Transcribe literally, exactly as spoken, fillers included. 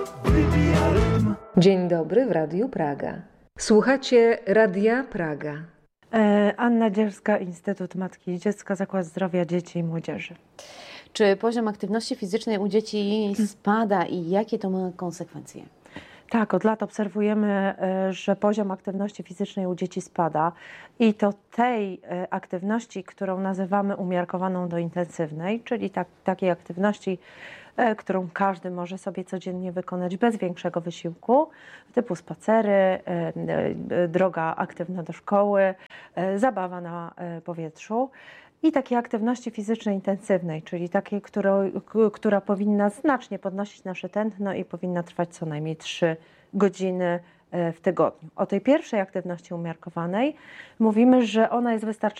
Dzień dobry w Radiu Praga. Słuchacie Radia Praga. Anna Dzielska, Instytut Matki i Dziecka, Zakład Zdrowia Dzieci i Młodzieży. Czy poziom aktywności fizycznej u dzieci spada i jakie to ma konsekwencje? Tak, od lat obserwujemy, że poziom aktywności fizycznej u dzieci spada i to tej aktywności, którą nazywamy umiarkowaną do intensywnej, czyli tak, takiej aktywności, którą każdy może sobie codziennie wykonać bez większego wysiłku, typu spacery, droga aktywna do szkoły, zabawa na powietrzu. I takiej aktywności fizycznej intensywnej, czyli takiej, która, która powinna znacznie podnosić nasze tętno i powinna trwać co najmniej trzy godziny w tygodniu. O tej pierwszej aktywności umiarkowanej mówimy, że ona jest wystarczająca